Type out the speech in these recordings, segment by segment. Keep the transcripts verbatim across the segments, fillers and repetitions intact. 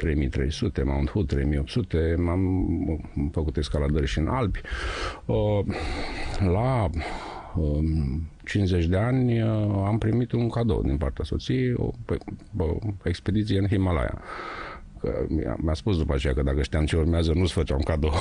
trei mii trei sute, Mount Hood trei mii opt sute, m-am făcut escaladări și în Alpi. La cincizeci de ani am primit un cadou din partea soției, o, o expediție în Himalaya. Că mi-a spus după aceea că dacă știam ce urmează, nu-ți făceam cadou.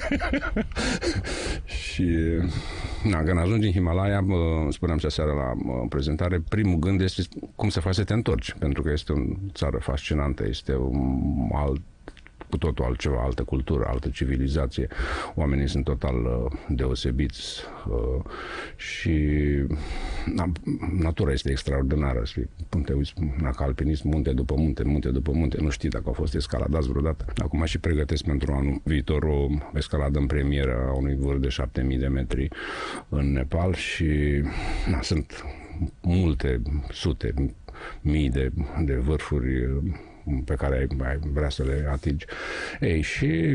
Și na, când ajungi în Himalaya, spuneam și aseară la prezentare, primul gând este cum se face să te întorci, pentru că este o țară fascinantă, este un alt cu totul altceva, altă cultură, altă civilizație. Oamenii sunt total uh, deosebiți uh, și na, natura este extraordinară. Când te uiți la alpinism, munte după munte, munte după munte, nu știi dacă au fost escaladați vreodată. Acum și pregătesc pentru anul viitor o escaladă în premieră a unui vârf de șapte mii de metri în Nepal și na, sunt multe sute, mii de, de vârfuri pe care ai, ai vrea să le atingi. Ei, și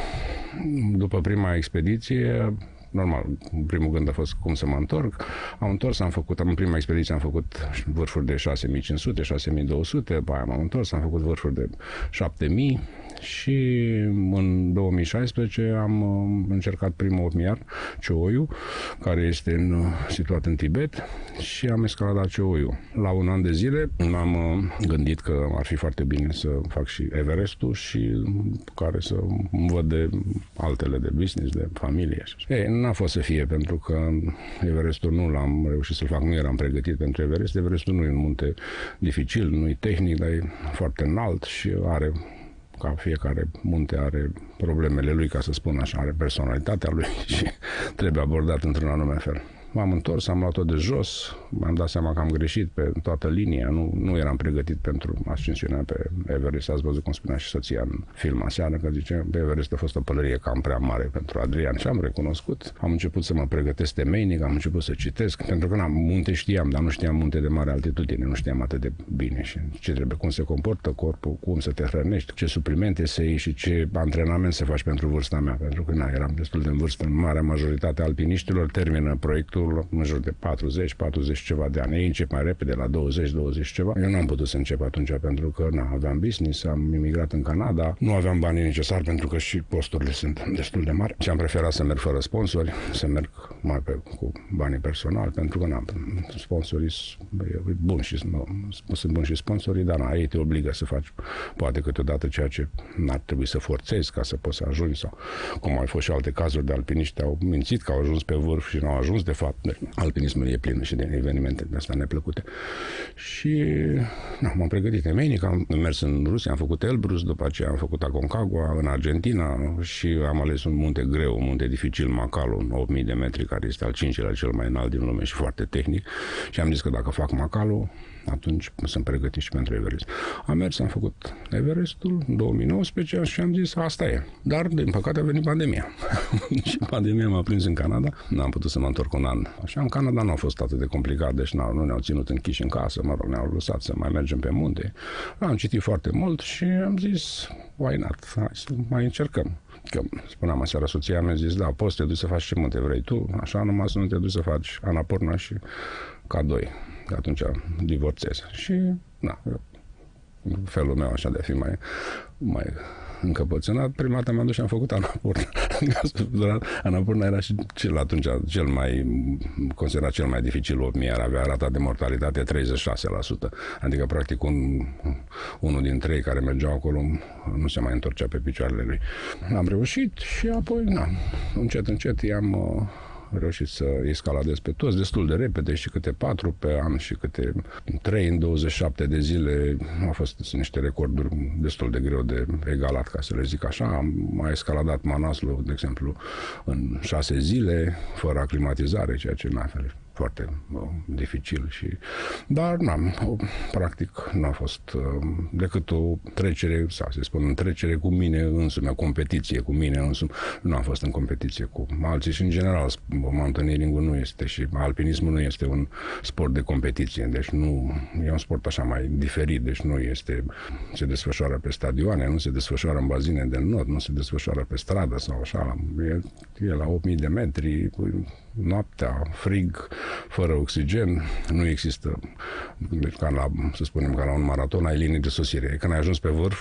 după prima expediție, normal, primul gând a fost cum să mă întorc. Am întors, am făcut, am, în prima expediție am făcut vârfuri de șase mii cinci sute, șase mii două sute, după aia m-am întors, am făcut vârfuri de șapte mii și în două mii șaisprezece am încercat primul opt-miar, Cho-Oyu, care este în, situat în Tibet, și am escaladat Cho-Oyu. La un an de zile m-am gândit că ar fi foarte bine să fac și Everestul și care să văd de altele de business, de familie. Ei, n-a fost să fie, pentru că Everestul nu l-am reușit să-l fac, nu eram pregătit pentru Everest. Everestul nu e un munte dificil, nu e tehnic, dar e foarte înalt și are, ca fiecare munte, are problemele lui, ca să spun așa, are personalitatea lui și trebuie abordat într-un anume fel. M-am întors, am luat-o de jos, m-am dat seama că am greșit pe toată linia, nu, nu eram pregătit pentru ascensiunea pe Everest. Ați văzut cum spunea și soția în film aseară, că zice, pe Everest a fost o pălărie cam prea mare pentru Adrian și am recunoscut. Am început să mă pregătesc temeinic, am început să citesc, pentru că na, munte știam, dar nu știam munte de mare altitudine, nu știam atât de bine și ce trebuie, cum se comportă corpul, cum să te hrănești, ce suplimente să iei și ce antrenament să faci pentru vârsta mea, pentru că na, eram destul de în vârstă. Marea majoritate a alpiniștilor termină proiectul în jur de patruzeci, patruzeci ceva de ani. Ei încep mai repede, la douăzeci, douăzeci ceva. Eu nu am putut să încep atunci pentru că na, aveam business, am imigrat în Canada, nu aveam banii necesari pentru că și costurile sunt destul de mari și am preferat să merg fără sponsori, să merg mai pe, cu banii personali, pentru că na, sponsorii sunt buni și sunt buni și sponsorii, dar na, ei te obligă să faci poate câteodată ceea ce n-ar trebui să forțezi ca să poți să ajungi, sau cum au fost și alte cazuri de alpiniști au mințit că au ajuns pe vârf și n-au ajuns de fapt. Alpinismul e plin și de evenimente de astea neplăcute. Și na, m-am pregătit temeinic, am mers în Rusia, am făcut Elbrus, după aceea am făcut Aconcagua în Argentina și am ales un munte greu, un munte dificil, Makalu, opt mii de metri, care este al cincilea cel mai înalt din lume și foarte tehnic. Și am zis că dacă fac Makalu, atunci sunt pregătit și pentru Everest. Am mers, am făcut Everestul în două mii nouăsprezece și am zis, asta e. Dar, din păcate, a venit pandemia. Și pandemia m-a prins în Canada. N-am putut să mă întorc un an. Așa, în Canada nu a fost atât de complicat, deci nu ne-au ținut închiși în casă, mă rog, ne-au lăsat să mai mergem pe munte. Am citit foarte mult și am zis, why not? Hai să mai încercăm. Că spuneam aseară, soția mi-a zis, da, poți să te duci să faci ce munte vrei tu, așa, numai să nu te duci să faci Annapurna și K doi, că atunci divorțez. Și, na, felul meu așa de a fi mai, mai încăpățânat, prima dată m-am dus și am făcut Annapurna. Annapurna era și cel atunci cel mai considerat cel mai dificil opt mii, avea rata de mortalitate treizeci și șase la sută. Adică practic un, unul din trei care mergeau acolo nu se mai întorcea pe picioarele lui. Am reușit și apoi, na, încet, încet i-am uh, reușit să escaladez pe toți destul de repede, și câte patru pe an și câte trei în douăzeci și șapte de zile. Au fost niște recorduri destul de greu de egalat, ca să le zic așa. Am mai escaladat Manaslu, de exemplu, în șase zile, fără aclimatizare, ceea ce n-a fost foarte uh, dificil. Și... Dar, n-am, practic, n-a fost uh, decât o trecere, sau să spun, în trecere cu mine însumi, o competiție cu mine însumi. Nu am fost în competiție cu alții și, în general, mountaineering-ul nu este și alpinismul nu este un sport de competiție, deci nu, e un sport așa mai diferit, deci nu este, se desfășoară pe stadioane, nu se desfășoară în bazine de not, nu se desfășoară pe stradă sau așa, e, e la opt mii de metri, noaptea, frig, fără oxigen, nu există, deci ca la, să spunem, ca la un maraton, ai linii de sosire. Când ai ajuns pe vârf,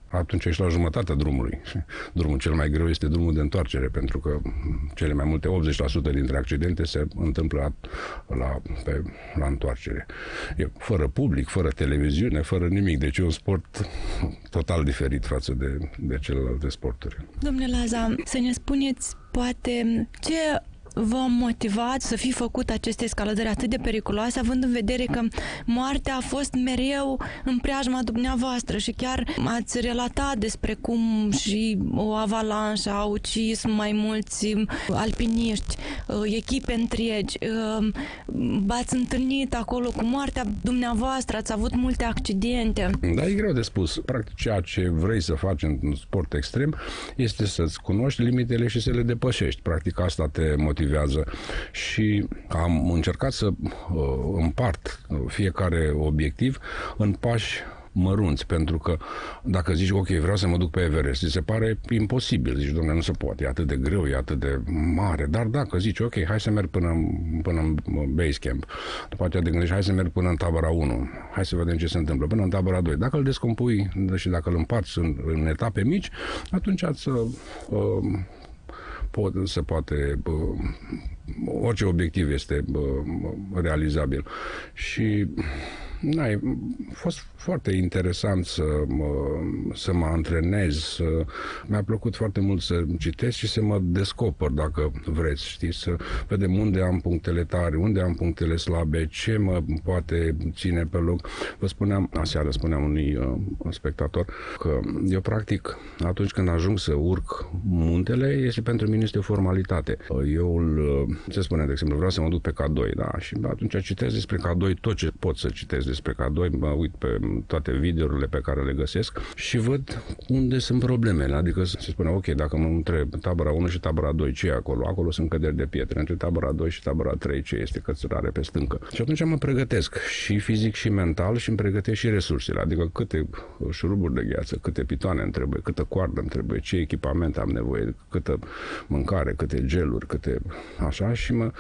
atunci ești la jumătatea drumului. Drumul cel mai greu este drumul de întoarcere, pentru că cele mai multe, optzeci la sută dintre accidente se întâmplă la, pe, la întoarcere. E fără public, fără televiziune, fără nimic. Deci e un sport total diferit față de, de celelalte sporturi. Domnule Laza, să ne spuneți, poate, ce v-a motivat să fi făcut aceste escaladări atât de periculoase, având în vedere că moartea a fost mereu în preajma dumneavoastră și chiar ați relatat despre cum și o avalanșă a ucis mai mulți alpiniști, echipe întregi, v-ați întâlnit acolo cu moartea dumneavoastră, ați avut multe accidente. Da, e greu de spus. Practic, ceea ce vrei să faci în sport extrem este să-ți cunoști limitele și să le depășești. Practic, asta te motivează. Și am încercat să uh, împart fiecare obiectiv în pași mărunți, pentru că dacă zici, ok, vreau să mă duc pe Everest, ți se pare imposibil, zici, dom'le, nu se poate, e atât de greu, e atât de mare, dar dacă zici, ok, hai să merg până, până în base camp, după aceea te gândești, hai să merg până în tabăra unu, hai să vedem ce se întâmplă, până în tabăra doi, dacă îl descompui și dacă îl împarți în, în etape mici, atunci ați uh, Pot, se poate, orice obiectiv este realizabil. Și na, a fost foarte interesant să mă, să mă antrenez, să, mi-a plăcut foarte mult să citesc și să mă descoper, dacă vreți, știi, să vedem unde am punctele tare, unde am punctele slabe, ce mă poate ține pe loc. Vă spuneam, aseară spuneam unui uh, spectator că eu practic atunci când ajung să urc muntele, este pentru mine este o formalitate. Eu îl, ce spune, de exemplu, vreau să mă duc pe K doi, da, și atunci citesc despre K doi tot ce pot să citesc despre K doi, mă uit pe toate videourile pe care le găsesc și văd unde sunt problemele. Adică se spune, ok, dacă mă întreb tabăra unu și tabăra doi, ce e acolo? Acolo sunt căderi de pietre. Între tabăra doi și tabăra trei, ce este cățărare pe stâncă? Și atunci mă pregătesc și fizic și mental și îmi pregătesc și resursele. Adică câte șuruburi de gheață, câte pitoane îmi trebuie, câtă coardă îmi trebuie, ce echipament am nevoie, câtă mâncare, câte geluri, câte așa, și mă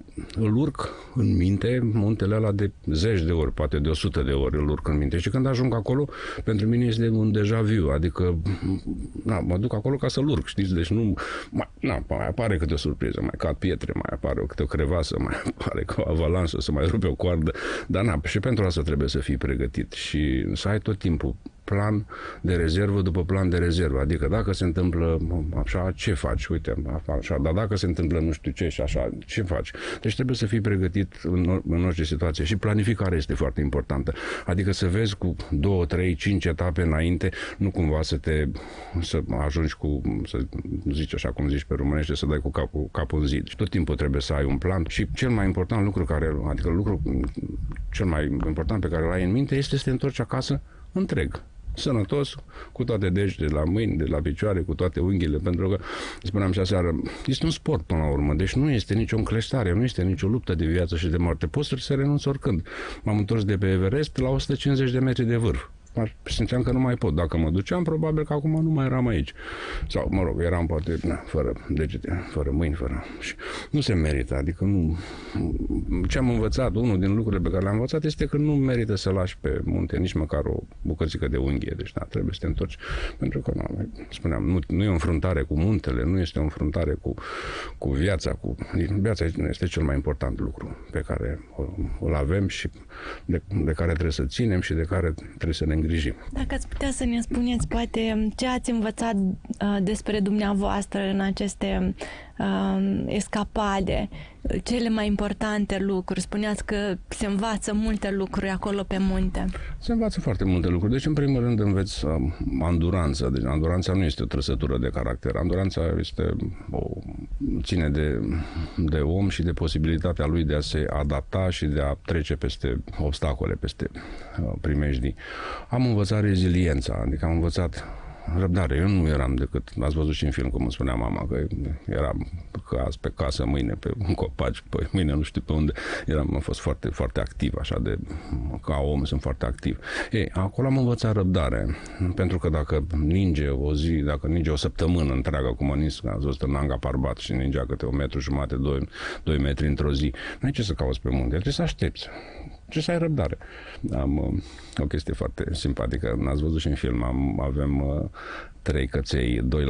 îl urc în minte muntele ăla de zeci de ori, poate de o sută de ori îl urc în minte. Și când ajung acolo, pentru mine este un deja vu, adică na, mă duc acolo ca să-l urc, știți? Deci nu, mai, na, mai apare câte o surpriză, mai cad pietre, mai apare o câte o crevasă, mai apare o avalanșă, să mai rupe o coardă, dar na, și pentru asta trebuie să fii pregătit și să ai tot timpul plan de rezervă după plan de rezervă. Adică dacă se întâmplă așa, ce faci? Uite, așa, dar dacă se întâmplă nu știu ce și așa, ce faci? Deci trebuie să fii pregătit în, în orice situație. Și planificarea este foarte importantă. Adică să vezi cu două, trei, cinci etape înainte, nu cumva să te să ajungi cu, să zici așa cum zici pe românește, să dai cu capul, capul în zid. Și tot timpul trebuie să ai un plan. Și cel mai important lucru care, adică lucru cel mai important pe care îl ai în minte este să te întorci acasă întreg, sănătos, cu toate degetele de la mâini, de la picioare, cu toate unghiile, pentru că, spuneam și aseară, este un sport până la urmă, deci nu este nicio încleștare, nu este nicio luptă de viață și de moarte. Poți să renunți oricând. M-am întors de pe Everest la o sută cincizeci de metri de vârf. Simțeam că nu mai pot. Dacă mă duceam, probabil că acum nu mai eram aici. Sau, mă rog, eram poate na, fără degete, fără mâini, fără... Și nu se merită, adică nu... Ce am învățat, unul din lucrurile pe care le-am învățat este că nu merită să lași pe munte nici măcar o bucățică de unghie. Deci, da, trebuie să te întorci. Pentru că, na, spuneam, nu, nu e o înfruntare cu muntele, nu este o înfruntare cu, cu viața. Cu... Viața este cel mai important lucru pe care îl avem și de, de care trebuie să ținem și de care trebuie să ne îngrijim. Dacă ați putea să ne spuneți, poate, ce ați învățat uh, despre dumneavoastră în aceste uh, escapade, cele mai importante lucruri. Spuneați că se învață multe lucruri acolo pe munte. Se învață foarte multe lucruri. Deci, în primul rând, înveți uh, anduranță. Deci, anduranța nu este o trăsătură de caracter. Anduranța este o, ține de, de om și de posibilitatea lui de a se adapta și de a trece peste obstacole, peste uh, primejdii. Am învățat reziliența, adică am învățat răbdare. Eu nu eram decât, ați văzut și în film cum îmi spunea mama, că eram că azi pe casă, mâine pe un copaci, pe mâine nu știu pe unde. Eram, am fost foarte, foarte activ, așa de, ca om sunt foarte activ. Ei, acolo am învățat răbdare, pentru că dacă ninge o zi, dacă ninge o săptămână întreagă, cum a nins, ați văzut în Nanga Parbat și ningea câte un metru jumate, doi, doi metri într-o zi, nu ai ce să cauți pe munte, trebuie să aștepți. Ce să ai răbdare. Am uh, o chestie foarte simpatică. N-ați văzut și în film. Am, avem uh, trei căței, doi